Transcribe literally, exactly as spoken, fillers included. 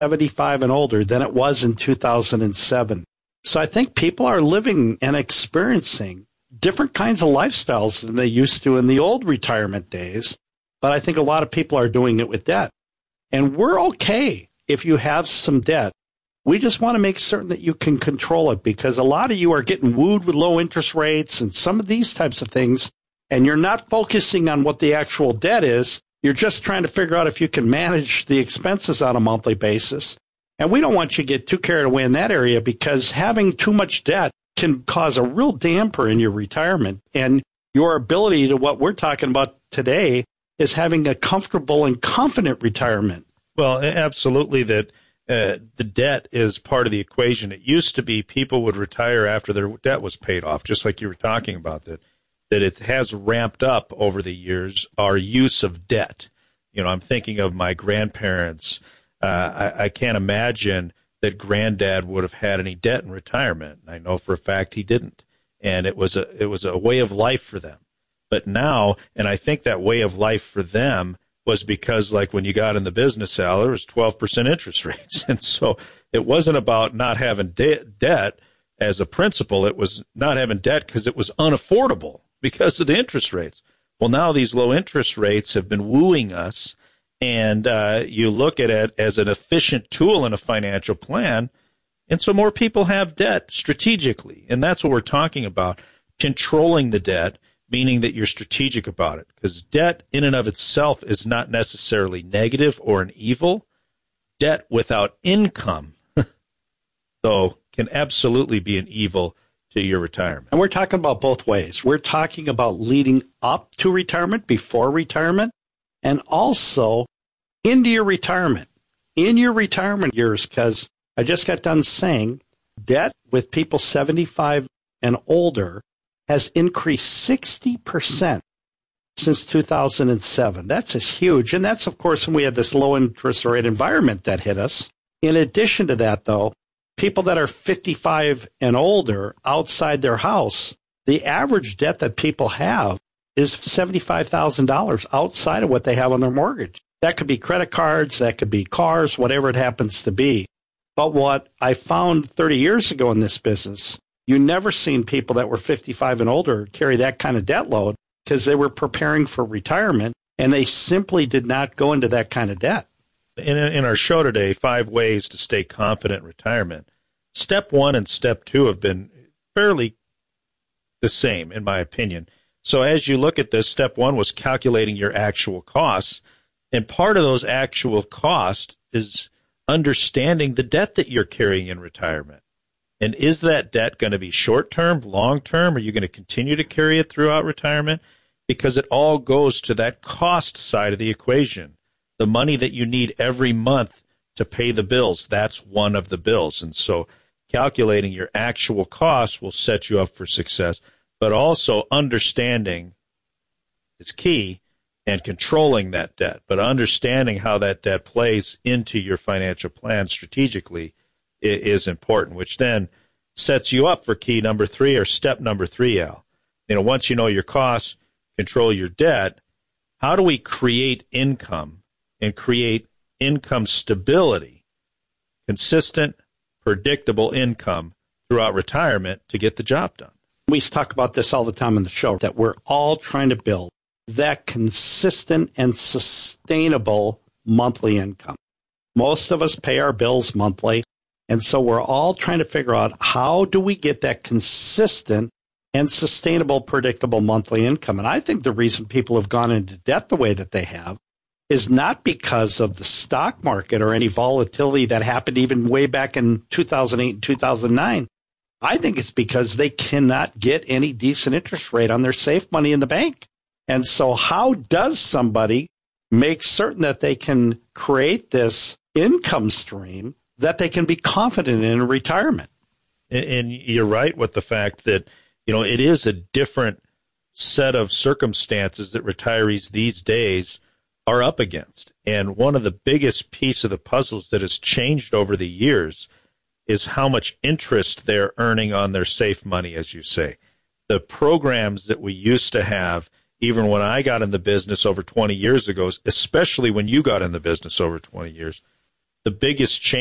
seventy-five and older than it was in two thousand seven. So I think people are living and experiencing different kinds of lifestyles than they used to in the old retirement days. But I think a lot of people are doing it with debt. And we're okay if you have some debt. We just want to make certain that you can control it, because a lot of you are getting wooed with low interest rates and some of these types of things, and you're not focusing on what the actual debt is. You're just trying to figure out if you can manage the expenses on a monthly basis. And we don't want you to get too carried away in that area, because having too much debt can cause a real damper in your retirement. And your ability to what we're talking about today is having a comfortable and confident retirement. Well, absolutely, that uh, the debt is part of the equation. It used to be people would retire after their debt was paid off, just like you were talking about, that that it has ramped up over the years, our use of debt. You know, I'm thinking of my grandparents. Uh, I, I can't imagine that granddad would have had any debt in retirement. I know for a fact he didn't. And it was a it was a way of life for them. But now, and I think that way of life for them was because, like, when you got in the business, Al, there was twelve percent interest rates. And so it wasn't about not having de- debt as a principle. It was not having debt because it was unaffordable because of the interest rates. Well, now these low interest rates have been wooing us, and uh, you look at it as an efficient tool in a financial plan. And so more people have debt strategically. And that's what we're talking about, controlling the debt, meaning that you're strategic about it, because debt in and of itself is not necessarily negative or an evil. Debt without income, though, can absolutely be an evil to your retirement. And we're talking about both ways. We're talking about leading up to retirement, before retirement, and also into your retirement, in your retirement years, because I just got done saying debt with people seventy-five and older has increased sixty percent since two thousand seven. That's just huge. And that's, of course, when we had this low interest rate environment that hit us. In addition to that, though, people that are fifty-five and older outside their house, the average debt that people have is seventy-five thousand dollars outside of what they have on their mortgage. That could be credit cards, that could be cars, whatever it happens to be. But what I found thirty years ago in this business, you never seen people that were fifty-five and older carry that kind of debt load, because they were preparing for retirement and they simply did not go into that kind of debt. In, in our show today, five ways to stay confident in retirement. Step one and step two have been fairly the same, in my opinion. So as you look at this, step one was calculating your actual costs. And part of those actual costs is understanding the debt that you're carrying in retirement. And is that debt going to be short-term, long-term? Are you going to continue to carry it throughout retirement? Because it all goes to that cost side of the equation. The money that you need every month to pay the bills, that's one of the bills. And so calculating your actual costs will set you up for success. But also understanding is key, and controlling that debt. But understanding how that debt plays into your financial plan strategically is important, which then sets you up for key number three, or step number three, Al. You know, once you know your costs, control your debt, how do we create income and create income stability, consistent, predictable income throughout retirement to get the job done? We talk about this all the time on the show, that we're all trying to build that consistent and sustainable monthly income. Most of us pay our bills monthly. And so we're all trying to figure out, how do we get that consistent and sustainable, predictable monthly income? And I think the reason people have gone into debt the way that they have is not because of the stock market or any volatility that happened even way back in two thousand eight and two thousand nine. I think it's because they cannot get any decent interest rate on their safe money in the bank. And so how does somebody make certain that they can create this income stream that they can be confident in retirement? And you're right with the fact that, you know, it is a different set of circumstances that retirees these days are up against. And one of the biggest pieces of the puzzles that has changed over the years is how much interest they're earning on their safe money, as you say. The programs that we used to have, even when I got in the business over twenty years ago, especially when you got in the business over twenty years, the biggest change